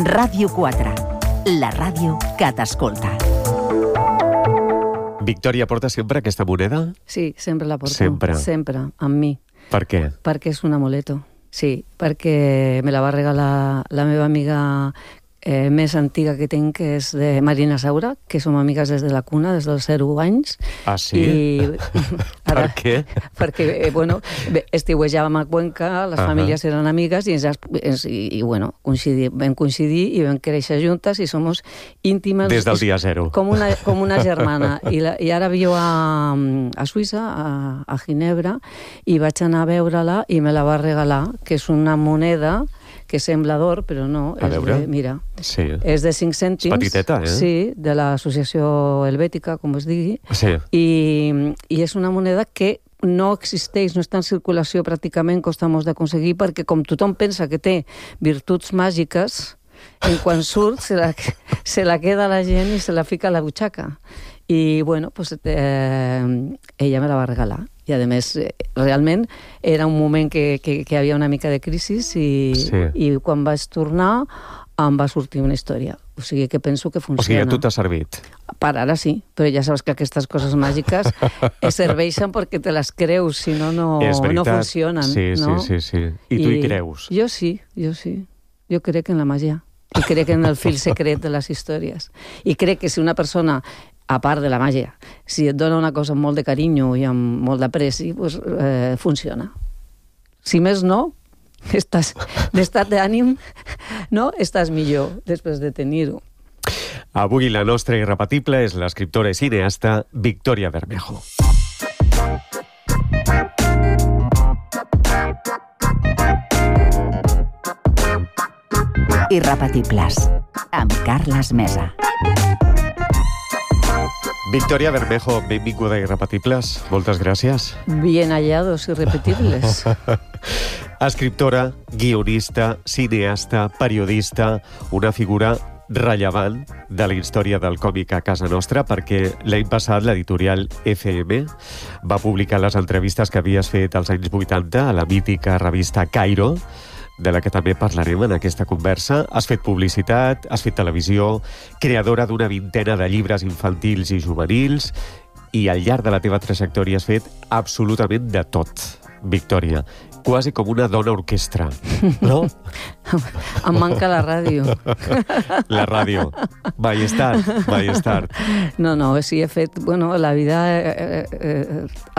Ràdio 4, la ràdio que t'escolta. Victòria, porta sempre aquesta moneda? Sí, sempre la porto. Sempre? Sempre, amb mi. Per què? Perquè és un amuleto. Sí, perquè me la va regalar la meva amiga més antiga que tinc, que és de Marina Saura, que som amigues des de la cuna, des dels 0 anys. Ah, sí? Ara, per què? Perquè, estiuejàvem a Cuenca, les famílies eren amigues vam coincidir i vam créixer juntes i som íntimes. Des del dia 0. Com una germana. I ara viu a Suïssa, a Ginebra, i vaig anar a veure-la i me la va regalar, que és una moneda que sembla d'or, però no. Mira, sí. És de 5 cèntims. És petiteta, eh? Sí, de l'associació helvètica, com es digui. Sí. I és una moneda que no existeix, no està en circulació pràcticament, costa molt d'aconseguir, perquè com tothom pensa que té virtuts màgiques, quan surt se la queda la gent i se la fica a la butxaca. I, bueno, pues, ella me la va regalar. I, a més, realment era un moment que hi havia una mica de crisi i quan vaig tornar em va sortir una història. O sigui que penso que funciona. O sigui, a tu t'ha servit. Per ara sí, però ja saps que aquestes coses màgiques serveixen perquè te les creus, si no, no funcionen. Sí, no? sí. I tu hi creus? Jo sí. Jo crec en la màgia. I crec en el fil secret de les històries. I crec que si una persona, a part de la màgia, si et dona una cosa amb molt de carinyo i amb molt d'apreci, pues, funciona. Si més no, d'estat d'ànim, no? Estàs millor després de tenir-ho. Avui la nostra irrepetible és l'escriptora i cineasta Victòria Bermejo. Irrepetibles, amb Carles Mesa. Victòria Bermejo, benvinguda a Irrepetibles. Moltes gràcies. Bien hallados, irrepetibles. Escriptora, guionista, cineasta, periodista, una figura rellevant de la història del còmic a casa nostra, perquè l'any passat l'editorial FM va publicar les entrevistes que havies fet als anys 80 a la mítica revista Cairo, de la que també parlarem en aquesta conversa. Has fet publicitat, has fet televisió, creadora d'una vintena de llibres infantils i juvenils, i al llarg de la teva trajectòria has fet absolutament de tot, Victòria. Quasi com una dona orquestra, no? Em manca la ràdio. La ràdio. Mai és tard. No, sí, he fet... Bueno, la vida